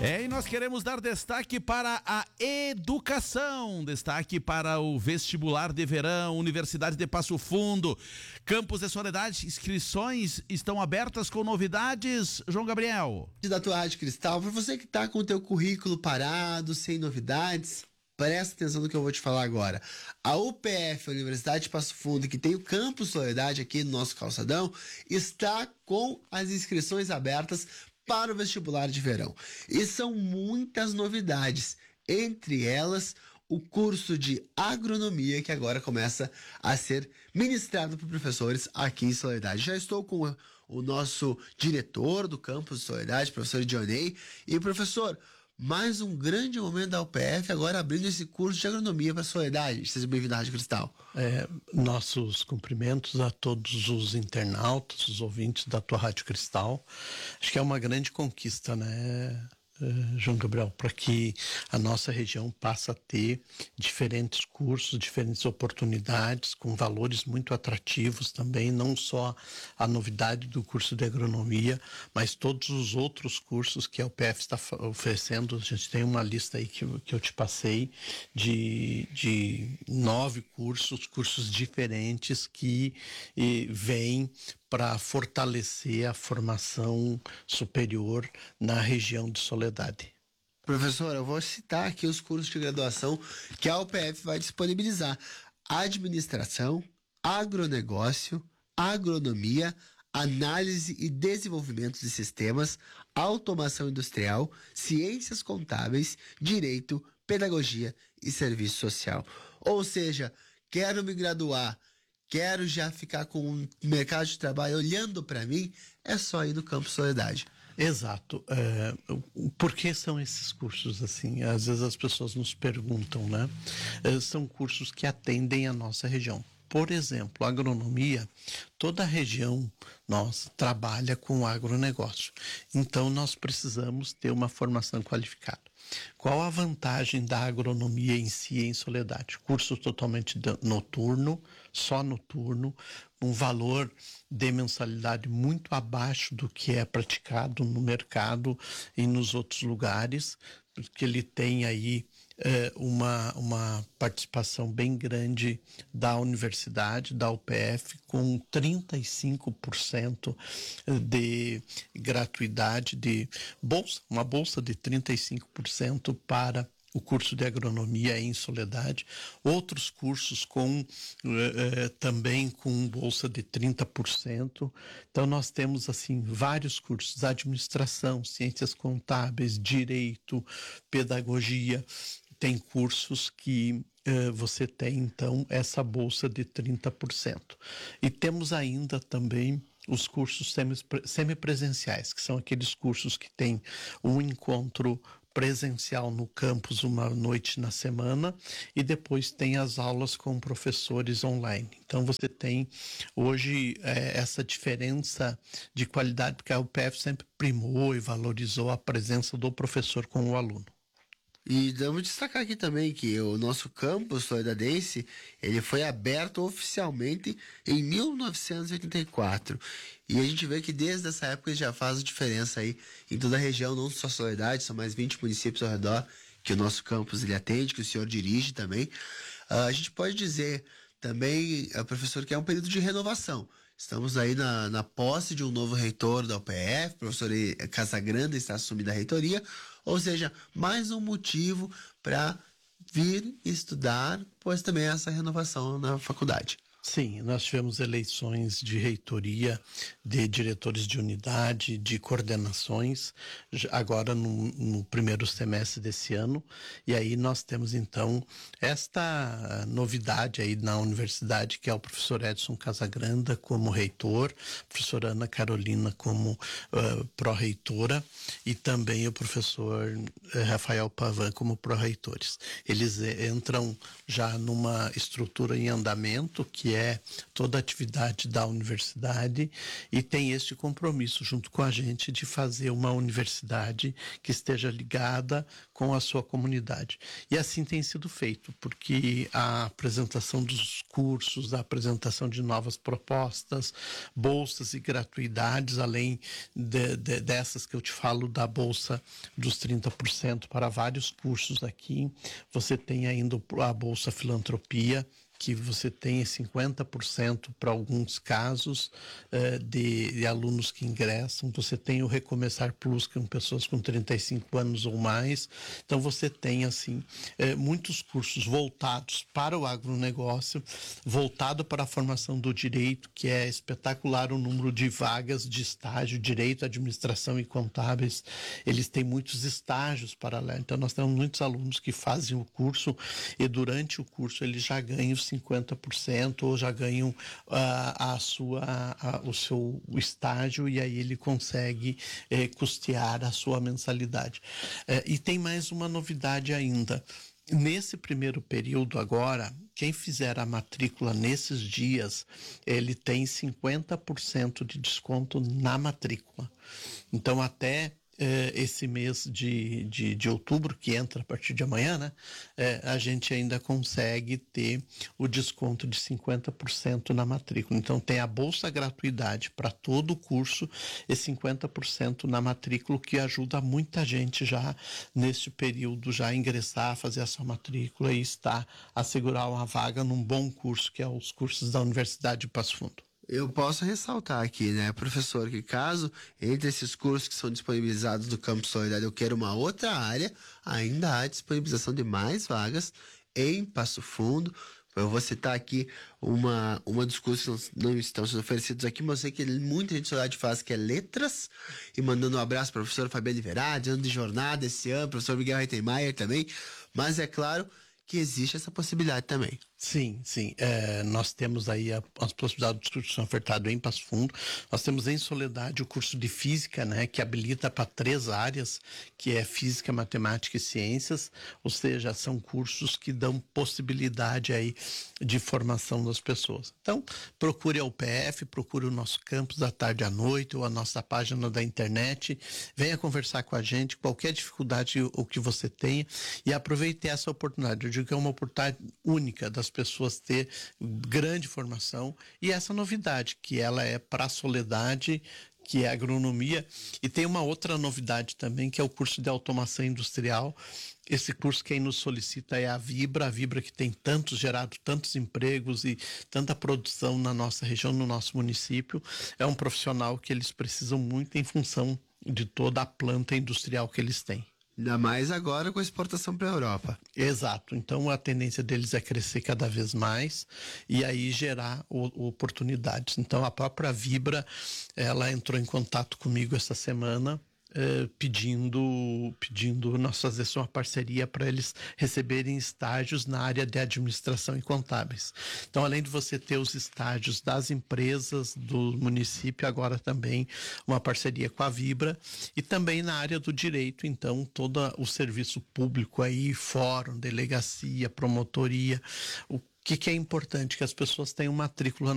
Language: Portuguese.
E nós queremos dar destaque para a educação, destaque para o vestibular de verão, Universidade de Passo Fundo, Campos de Soledade, inscrições estão abertas com novidades, João Gabriel. Da tua Rádio Cristal, para você que está com o teu currículo parado, sem novidades, presta atenção no que eu vou te falar agora. A UPF, a Universidade de Passo Fundo, que tem o Campus Soledade aqui no nosso calçadão, está com as inscrições abertas para o vestibular de verão. E são muitas novidades, entre elas o curso de agronomia, que agora começa a ser ministrado por professores aqui em Soledade. Já estou com o nosso diretor do Campus Soledade, professor Dionei. E professor, mais um grande momento da UPF, agora abrindo esse curso de agronomia para a Soledade. Seja bem-vindo à Rádio Cristal. Nossos cumprimentos a todos os internautas, os ouvintes da tua Rádio Cristal. Acho que é uma grande conquista, né, João Gabriel, para que a nossa região passe a ter diferentes cursos, diferentes oportunidades, com valores muito atrativos também, não só a novidade do curso de agronomia, mas todos os outros cursos que a UPF está oferecendo. A gente tem uma lista aí que eu te passei de 9 cursos diferentes que vêm para fortalecer a formação superior na região de Soledade. Professor, eu vou citar aqui os cursos de graduação que a UPF vai disponibilizar: administração, agronegócio, agronomia, análise e desenvolvimento de sistemas, automação industrial, ciências contábeis, direito, pedagogia e serviço social. Ou seja, quero me graduar, quero já ficar com o mercado de trabalho olhando para mim, é só ir no Campus Soledade. Exato. Por que são esses cursos assim? Às vezes as pessoas nos perguntam, né? São cursos que atendem a nossa região. Por exemplo, agronomia, toda a região nossa trabalha com agronegócio. Então, nós precisamos ter uma formação qualificada. Qual a vantagem da agronomia em si em Soledade? Curso totalmente noturno, só noturno, um valor de mensalidade muito abaixo do que é praticado no mercado e nos outros lugares, porque ele tem aí uma participação bem grande da universidade, da UPF, com 35% de gratuidade, de bolsa, uma bolsa de 35% para o curso de agronomia em Soledade, outros cursos também com bolsa de 30%. Então nós temos assim vários cursos: administração, ciências contábeis, direito, pedagogia. Tem cursos que você tem então essa bolsa de 30%. E temos ainda também os cursos semipresenciais, que são aqueles cursos que tem um encontro presencial no campus uma noite na semana e depois tem as aulas com professores online. Então você tem hoje essa diferença de qualidade, porque a UPF sempre primou e valorizou a presença do professor com o aluno. E vamos destacar aqui também que o nosso campus soledadense, ele foi aberto oficialmente em 1984. E a gente vê que desde essa época ele já faz diferença aí em toda a região, não só Soledade, são mais 20 municípios ao redor que o nosso campus ele atende, que o senhor dirige também. A gente pode dizer também, professor, que é um período de renovação. Estamos aí na posse de um novo reitor da UPF, o professor Casagrande está assumindo a reitoria, ou seja, mais um motivo para vir estudar, pois também essa renovação na faculdade. Sim, nós tivemos eleições de reitoria, de diretores de unidade, de coordenações, agora no primeiro semestre desse ano, e aí nós temos então esta novidade aí na universidade, que é o professor Edson Casagranda como reitor, a professora Ana Carolina como pró-reitora e também o professor Rafael Pavan como pró-reitores. Eles entram já numa estrutura em andamento, que é toda a atividade da universidade e tem este compromisso junto com a gente de fazer uma universidade que esteja ligada com a sua comunidade. E assim tem sido feito, porque a apresentação dos cursos, a apresentação de novas propostas, bolsas e gratuidades, além dessas que eu te falo da bolsa dos 30% para vários cursos aqui, você tem ainda a Bolsa Filantropia, que você tem 50% para alguns casos de alunos que ingressam. Você tem o Recomeçar Plus, que são pessoas com 35 anos ou mais. Então, você tem, assim, muitos cursos voltados para o agronegócio, voltado para a formação do direito, que é espetacular o número de vagas de estágio, direito, administração e contábeis. Eles têm muitos estágios paralelos. Então, nós temos muitos alunos que fazem o curso e, durante o curso, eles já ganham 50% ou já ganham o seu estágio e aí ele consegue custear a sua mensalidade. E tem mais uma novidade ainda. Nesse primeiro período agora, quem fizer a matrícula nesses dias, ele tem 50% de desconto na matrícula. Então, até esse mês de outubro, que entra a partir de amanhã, né? A gente ainda consegue ter o desconto de 50% na matrícula. Então, tem a bolsa gratuidade para todo o curso e 50% na matrícula, que ajuda muita gente já neste período já a ingressar, a fazer a sua matrícula e assegurar uma vaga num bom curso, que é os cursos da Universidade de Passo Fundo. Eu posso ressaltar aqui, né, professor, que caso entre esses cursos que são disponibilizados do Campus Soledade eu queira uma outra área, ainda há disponibilização de mais vagas em Passo Fundo. Eu vou citar aqui uma dos cursos que não estão sendo oferecidos aqui, mas eu sei que muita gente de Soledade faz, que é Letras, e mandando um abraço para a professora Fabiane Verade, ano de jornada esse ano, professor Miguel Reitemeyer também, mas é claro que existe essa possibilidade também. Sim, sim. Nós temos aí as possibilidades dos cursos que são ofertados em Passo Fundo. Nós temos em Soledade o curso de Física, né, que habilita para 3 áreas, que é Física, Matemática e Ciências, ou seja, são cursos que dão possibilidade aí de formação das pessoas. Então, procure a UPF, procure o nosso campus da tarde à noite ou a nossa página da internet, venha conversar com a gente, qualquer dificuldade o que você tenha, e aproveite essa oportunidade. Eu digo que é uma oportunidade única das pessoas ter grande formação e essa novidade, que ela é para a Soledade, que é agronomia, e tem uma outra novidade também, que é o curso de automação industrial. Esse curso quem nos solicita é a Vibra que tem gerado tantos empregos e tanta produção na nossa região, no nosso município. É um profissional que eles precisam muito em função de toda a planta industrial que eles têm. Ainda mais agora com a exportação para a Europa. Exato. Então, a tendência deles é crescer cada vez mais e aí gerar oportunidades. Então, a própria Vibra, ela entrou em contato comigo essa semana, pedindo nós fazemos uma parceria para eles receberem estágios na área de administração e contábeis. Então, além de você ter os estágios das empresas do município, agora também uma parceria com a Vibra e também na área do direito, então, todo o serviço público aí, fórum, delegacia, promotoria. O que é importante? Que as pessoas tenham matrícula